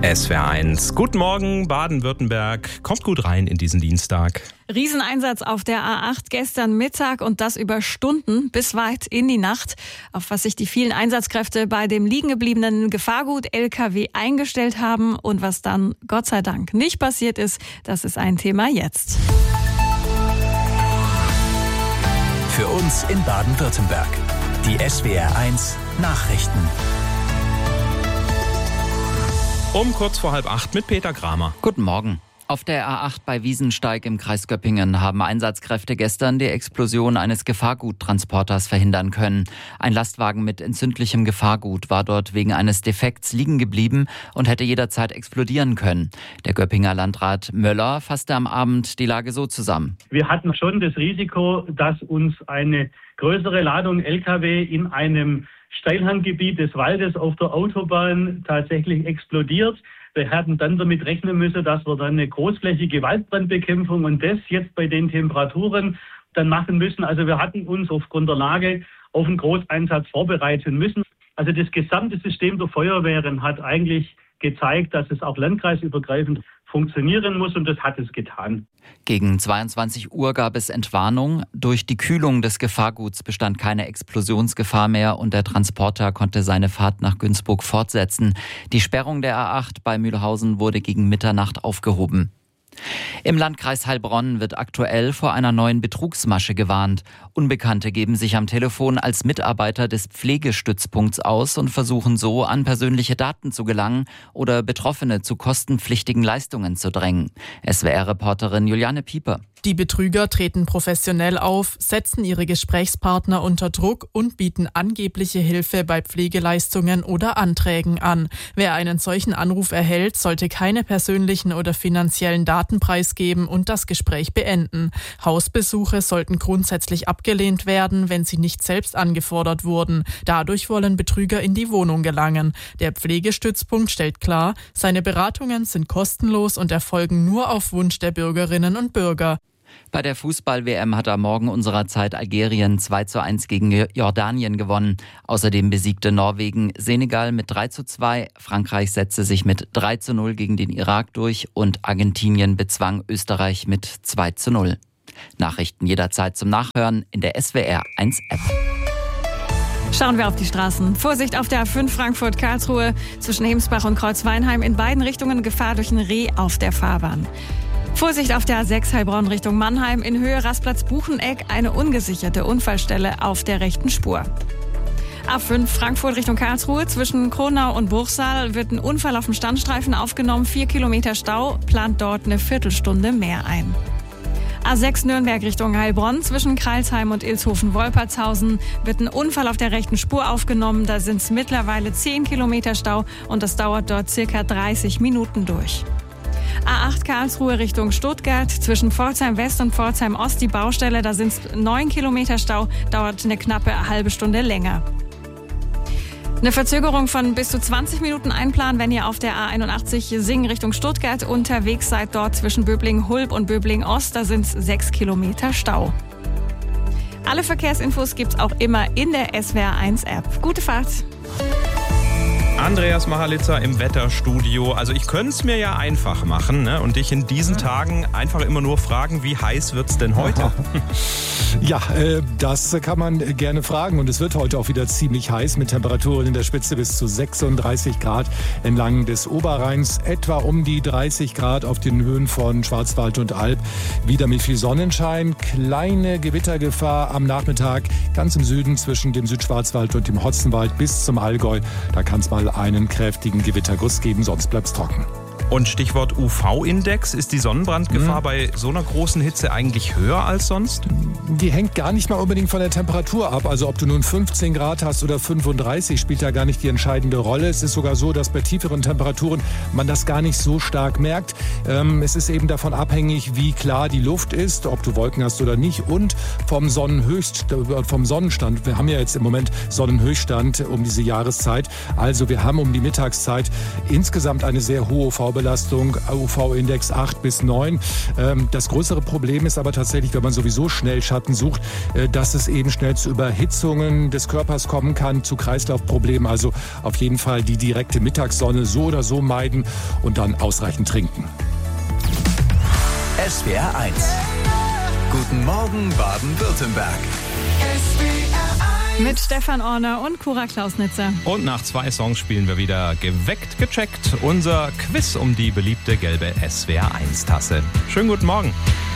SWR1. Guten Morgen, Baden-Württemberg. Kommt gut rein in diesen Dienstag. Rieseneinsatz auf der A8 gestern Mittag und das über Stunden bis weit in die Nacht. Auf was sich die vielen Einsatzkräfte bei dem liegengebliebenen Gefahrgut LKW eingestellt haben und was dann Gott sei Dank nicht passiert ist, das ist ein Thema jetzt. Für uns in Baden-Württemberg. Die SWR1 Nachrichten. Um kurz vor 7:30 mit Peter Kramer. Guten Morgen. Auf der A8 bei Wiesensteig im Kreis Göppingen haben Einsatzkräfte gestern die Explosion eines Gefahrguttransporters verhindern können. Ein Lastwagen mit entzündlichem Gefahrgut war dort wegen eines Defekts liegen geblieben und hätte jederzeit explodieren können. Der Göppinger Landrat Möller fasste am Abend die Lage so zusammen. Wir hatten schon das Risiko, dass uns eine größere Ladung LKW in einem Steilhanggebiet des Waldes auf der Autobahn tatsächlich explodiert. Wir hätten dann damit rechnen müssen, dass wir dann eine großflächige Waldbrandbekämpfung und das jetzt bei den Temperaturen dann machen müssen. Also wir hatten uns aufgrund der Lage auf einen Großeinsatz vorbereiten müssen. Also das gesamte System der Feuerwehren hat eigentlich gezeigt, dass es auch landkreisübergreifend funktionieren muss und das hat es getan. Gegen 22 Uhr gab es Entwarnung. Durch die Kühlung des Gefahrguts bestand keine Explosionsgefahr mehr und der Transporter konnte seine Fahrt nach Günzburg fortsetzen. Die Sperrung der A8 bei Mühlhausen wurde gegen Mitternacht aufgehoben. Im Landkreis Heilbronn wird aktuell vor einer neuen Betrugsmasche gewarnt. Unbekannte geben sich am Telefon als Mitarbeiter des Pflegestützpunkts aus und versuchen so, an persönliche Daten zu gelangen oder Betroffene zu kostenpflichtigen Leistungen zu drängen. SWR-Reporterin Juliane Pieper. Die Betrüger treten professionell auf, setzen ihre Gesprächspartner unter Druck und bieten angebliche Hilfe bei Pflegeleistungen oder Anträgen an. Wer einen solchen Anruf erhält, sollte keine persönlichen oder finanziellen Daten preisgeben und das Gespräch beenden. Hausbesuche sollten grundsätzlich abgelehnt werden, wenn sie nicht selbst angefordert wurden. Dadurch wollen Betrüger in die Wohnung gelangen. Der Pflegestützpunkt stellt klar, seine Beratungen sind kostenlos und erfolgen nur auf Wunsch der Bürgerinnen und Bürger. Bei der Fußball-WM hat am Morgen unserer Zeit Algerien 2:1 gegen Jordanien gewonnen. Außerdem besiegte Norwegen Senegal mit 3:2, Frankreich setzte sich mit 3:0 gegen den Irak durch und Argentinien bezwang Österreich mit 2:0. Nachrichten jederzeit zum Nachhören in der SWR1-App. Schauen wir auf die Straßen. Vorsicht auf der A5 Frankfurt-Karlsruhe zwischen Hemsbach und Kreuzweinheim. In beiden Richtungen Gefahr durch ein Reh auf der Fahrbahn. Vorsicht auf der A6 Heilbronn Richtung Mannheim. In Höhe Rastplatz Bucheneck eine ungesicherte Unfallstelle auf der rechten Spur. A5 Frankfurt Richtung Karlsruhe. Zwischen Kronau und Bruchsal wird ein Unfall auf dem Standstreifen aufgenommen. 4 Kilometer Stau, plant dort eine Viertelstunde mehr ein. A6 Nürnberg Richtung Heilbronn. Zwischen Kreilsheim und Ilshofen-Wolpertshausen wird ein Unfall auf der rechten Spur aufgenommen. Da sind es mittlerweile 10 Kilometer Stau und das dauert dort circa 30 Minuten durch. A8 Karlsruhe Richtung Stuttgart, zwischen Pforzheim West und Pforzheim Ost die Baustelle, da sind es 9 Kilometer Stau, dauert eine knappe halbe Stunde länger. Eine Verzögerung von bis zu 20 Minuten einplanen, wenn ihr auf der A81 Singen Richtung Stuttgart unterwegs seid, dort zwischen Böblingen-Hulb und Böblingen-Ost, da sind es 6 Kilometer Stau. Alle Verkehrsinfos gibt's auch immer in der SWR1-App. Gute Fahrt! Andreas Machalitzer im Wetterstudio. Also ich könnte es mir ja einfach machen, ne? Und dich in diesen Tagen einfach immer nur fragen, wie heiß wird's denn heute? Ja, das kann man gerne fragen und es wird heute auch wieder ziemlich heiß mit Temperaturen in der Spitze bis zu 36 Grad entlang des Oberrheins, etwa um die 30 Grad auf den Höhen von Schwarzwald und Alb. Wieder mit viel Sonnenschein, kleine Gewittergefahr am Nachmittag ganz im Süden zwischen dem Südschwarzwald und dem Hotzenwald bis zum Allgäu. Da kann es mal einen kräftigen Gewitterguss geben, sonst bleibt's trocken. Und Stichwort UV-Index, ist die Sonnenbrandgefahr bei so einer großen Hitze eigentlich höher als sonst? Die hängt gar nicht mal unbedingt von der Temperatur ab. Also ob du nun 15 Grad hast oder 35, spielt da gar nicht die entscheidende Rolle. Es ist sogar so, dass bei tieferen Temperaturen man das gar nicht so stark merkt. Es ist eben davon abhängig, wie klar die Luft ist, ob du Wolken hast oder nicht und vom Sonnenstand. Wir haben ja jetzt im Moment Sonnenhöchststand um diese Jahreszeit. Also wir haben um die Mittagszeit insgesamt eine sehr hohe UV-Belastung UV-Belastung, UV-Index 8 bis 9. Das größere Problem ist aber tatsächlich, wenn man sowieso schnell Schatten sucht, dass es eben schnell zu Überhitzungen des Körpers kommen kann, zu Kreislaufproblemen. Also auf jeden Fall die direkte Mittagssonne so oder so meiden und dann ausreichend trinken. SWR 1. Guten Morgen Baden-Württemberg. Mit Stefan Orner und Cora Klausnitzer. Und nach 2 Songs spielen wir wieder Geweckt, gecheckt. Unser Quiz um die beliebte gelbe SWR 1 Tasse. Schönen guten Morgen.